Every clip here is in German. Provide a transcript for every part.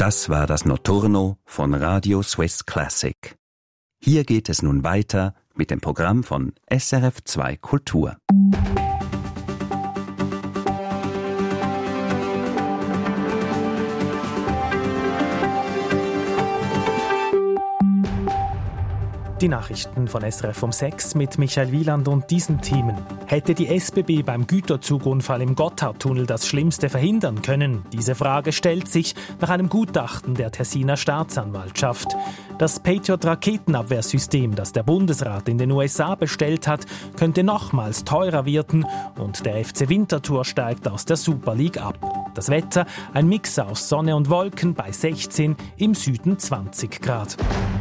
Das war das Notturno von Radio Swiss Classic. Hier geht es nun weiter mit dem Programm von SRF 2 Kultur. Die Nachrichten von SRF um 6 mit Michael Wieland und diesen Themen. Hätte die SBB beim Güterzugunfall im Gotthardtunnel das Schlimmste verhindern können? Diese Frage stellt sich nach einem Gutachten der Tessiner Staatsanwaltschaft. Das Patriot-Raketenabwehrsystem, das der Bundesrat in den USA bestellt hat, könnte nochmals teurer werden und der FC Winterthur steigt aus der Super League ab. Das Wetter, ein Mix aus Sonne und Wolken bei 16, im Süden 20 Grad.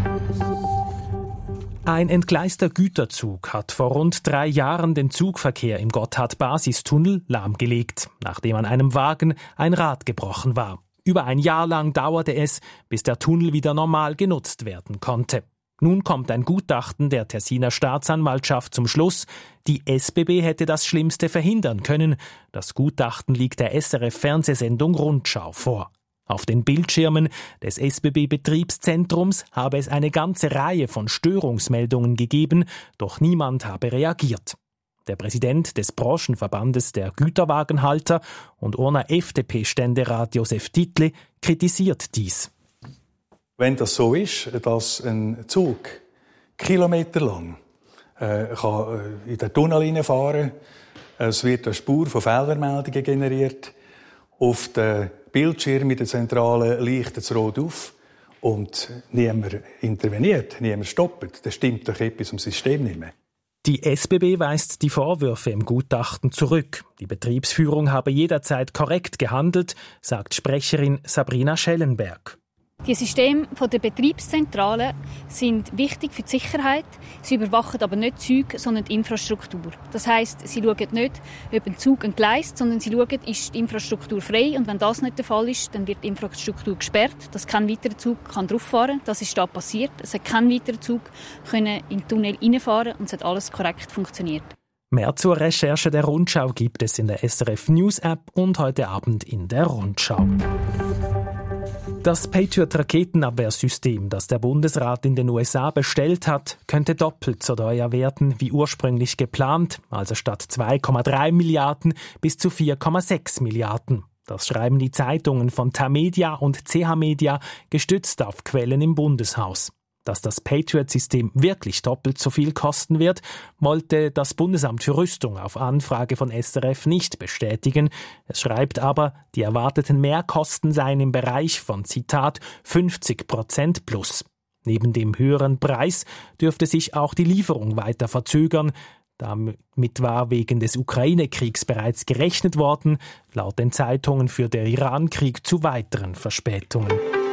Ein entgleister Güterzug hat vor rund 3 Jahren den Zugverkehr im Gotthard-Basistunnel lahmgelegt, nachdem an einem Wagen ein Rad gebrochen war. Über ein Jahr lang dauerte es, bis der Tunnel wieder normal genutzt werden konnte. Nun kommt ein Gutachten der Tessiner Staatsanwaltschaft zum Schluss, die SBB hätte das Schlimmste verhindern können. Das Gutachten liegt der SRF-Fernsehsendung Rundschau vor. Auf den Bildschirmen des SBB-Betriebszentrums habe es eine ganze Reihe von Störungsmeldungen gegeben, doch niemand habe reagiert. Der Präsident des Branchenverbandes der Güterwagenhalter und Urner FDP-Ständerat Josef Dietli kritisiert dies. Wenn das so ist, dass ein Zug kilometerlang kann in den Tunnel hineinfahren kann, es wird eine Spur von Fehlermeldungen generiert, auf den Bildschirm in der Zentrale leuchtet es rot auf und niemand interveniert, niemand stoppt. Das stimmt doch etwas im System nicht mehr. Die SBB weist die Vorwürfe im Gutachten zurück. Die Betriebsführung habe jederzeit korrekt gehandelt, sagt Sprecherin Sabrina Schellenberg. Die Systeme der Betriebszentrale sind wichtig für die Sicherheit. Sie überwachen aber nicht Züge, sondern die Infrastruktur. Das heisst, sie schauen nicht, ob ein Zug entgleist, sondern sie schauen, ist die Infrastruktur frei. Und wenn das nicht der Fall ist, dann wird die Infrastruktur gesperrt, dass kein weiterer Zug drauf fahren kann. Das ist da passiert. Es hat kein weiterer Zug in den Tunnel reinfahren und es hat alles korrekt funktioniert. Mehr zur Recherche der Rundschau gibt es in der SRF News App und heute Abend in der Rundschau. Das Patriot-Raketenabwehrsystem, das der Bundesrat in den USA bestellt hat, könnte doppelt so teuer werden wie ursprünglich geplant, also statt 2,3 Milliarden bis zu 4,6 Milliarden. Das schreiben die Zeitungen von Tamedia und CH Media, gestützt auf Quellen im Bundeshaus. Dass das Patriot-System wirklich doppelt so viel kosten wird, wollte das Bundesamt für Rüstung auf Anfrage von SRF nicht bestätigen. Es schreibt aber, die erwarteten Mehrkosten seien im Bereich von, Zitat, 50% plus. Neben dem höheren Preis dürfte sich auch die Lieferung weiter verzögern. Damit war wegen des Ukraine-Kriegs bereits gerechnet worden, laut den Zeitungen für den Iran-Krieg zu weiteren Verspätungen.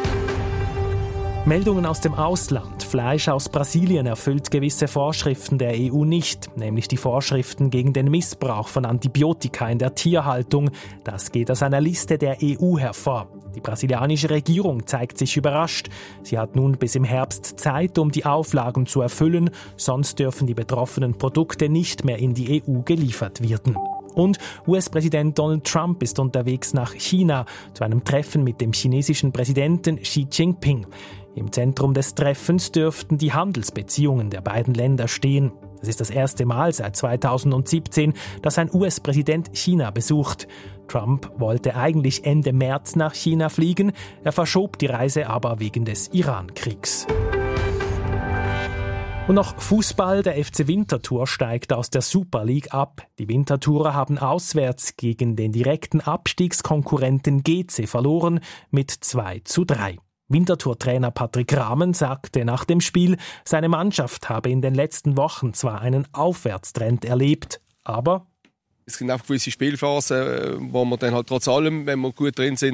Meldungen aus dem Ausland. Fleisch aus Brasilien erfüllt gewisse Vorschriften der EU nicht, nämlich die Vorschriften gegen den Missbrauch von Antibiotika in der Tierhaltung. Das geht aus einer Liste der EU hervor. Die brasilianische Regierung zeigt sich überrascht. Sie hat nun bis im Herbst Zeit, um die Auflagen zu erfüllen, sonst dürfen die betroffenen Produkte nicht mehr in die EU geliefert werden. Und US-Präsident Donald Trump ist unterwegs nach China zu einem Treffen mit dem chinesischen Präsidenten Xi Jinping. Im Zentrum des Treffens dürften die Handelsbeziehungen der beiden Länder stehen. Es ist das erste Mal seit 2017, dass ein US-Präsident China besucht. Trump wollte eigentlich Ende März nach China fliegen, er verschob die Reise aber wegen des Iran-Kriegs. Und noch Fußball, der FC Winterthur steigt aus der Super League ab. Die Winterthurer haben auswärts gegen den direkten Abstiegskonkurrenten GC verloren mit 2:3. Winterthur-Trainer Patrick Rahmen sagte nach dem Spiel, seine Mannschaft habe in den letzten Wochen zwar einen Aufwärtstrend erlebt, aber es sind auch gewisse Spielphasen, wo man dann halt trotz allem, wenn wir gut drin sind,